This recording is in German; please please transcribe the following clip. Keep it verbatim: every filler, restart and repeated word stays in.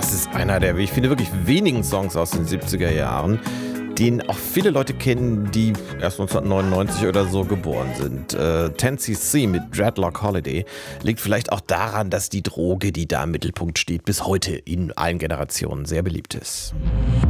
Das ist einer der, wie ich finde, wirklich wenigen Songs aus den siebziger Jahren, den auch viele Leute kennen, die erst neunzehnhundertneunundneunzig oder so geboren sind. Äh, ten C C mit Dreadlock Holiday liegt vielleicht auch daran, dass die Droge, die da im Mittelpunkt steht, bis heute in allen Generationen sehr beliebt ist.